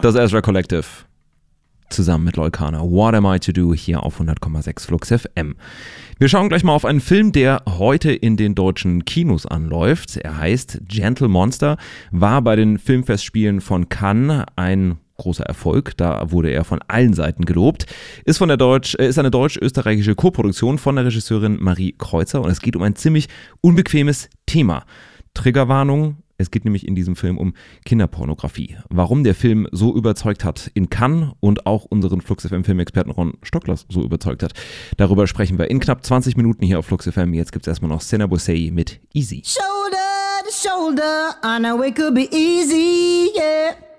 Das Ezra Collective zusammen mit Leucana. What Am I To Do hier auf 100,6 Flux FM. Wir schauen gleich mal auf einen Film, der heute in den deutschen Kinos anläuft. Er heißt Gentle Monster, war bei den Filmfestspielen von Cannes ein großer Erfolg. Da wurde er von allen Seiten gelobt. Ist eine deutsch-österreichische Koproduktion von der Regisseurin Marie Kreuzer und es geht um ein ziemlich unbequemes Thema. Triggerwarnung. Es geht nämlich in diesem Film um Kinderpornografie. Warum der Film so überzeugt hat in Cannes und auch unseren Flux FM Filmexperten Ron Stocklers so überzeugt hat. Darüber sprechen wir in knapp 20 Minuten hier auf Flux FM. Jetzt gibt es erstmal noch Senna Bosei mit Easy. Shoulder to shoulder, I know it could be easy, yeah.